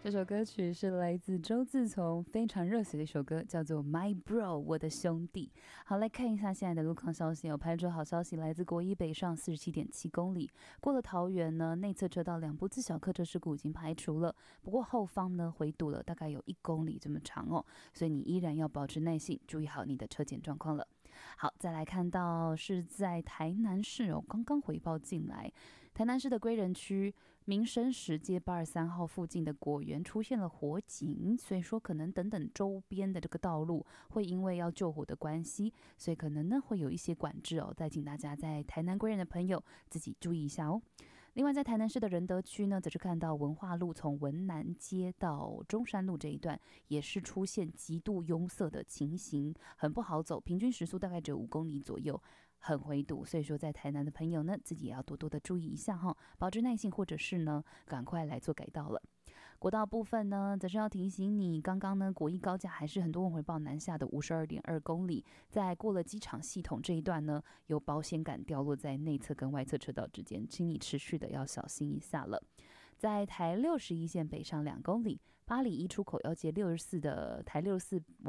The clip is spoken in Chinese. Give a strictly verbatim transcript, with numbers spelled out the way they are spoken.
这首歌曲是来自周自从，非常热血的一首歌，叫做 My Bro 我的兄弟。好，来看一下现在的路况消息，有排除好消息，来自国一北上四十七点七公里，过了桃园呢，内侧车道两部自小客车事故已经排除了，不过后方呢回堵了大概有一公里这么长哦，所以你依然要保持耐性，注意好你的车检状况了。好，再来看到是在台南市哦，刚刚回报进来，台南市的归仁区民生十街八十三号附近的果园出现了火警，所以说可能等等周边的这个道路会因为要救火的关系，所以可能呢会有一些管制哦，再请大家在台南归仁的朋友自己注意一下哦。另外在台南市的仁德区呢，则是看到文化路从文南街到中山路这一段也是出现极度拥塞的情形，很不好走，平均时速大概只有五公里左右，很回堵，所以说在台南的朋友呢，自己也要多多的注意一下哈，保持耐性，或者是呢，赶快来做改道了。国道部分呢，则是要提醒你，刚刚呢国一高架还是很多人回报南下的五十二点二公里，在过了机场系统这一段呢，有保险杆掉落在内侧跟外侧车道之间，请你持续的要小心一下了。在台六十一线北上两公里，八里一出口要接六十四的台六十四